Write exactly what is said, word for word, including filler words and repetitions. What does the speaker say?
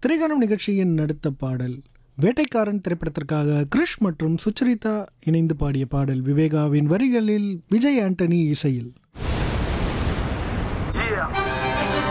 திரைக்காணும் நிகழ்ச்சியின் அடுத்த பாடல் வேட்டைக்காரன் திரைப்படத்திற்காக கிரிஷ் மற்றும் சுச்சரிதா இணைந்து பாடிய பாடல் விவேகாவின் வரிகளில் விஜய் ஆண்டனி இசையில்.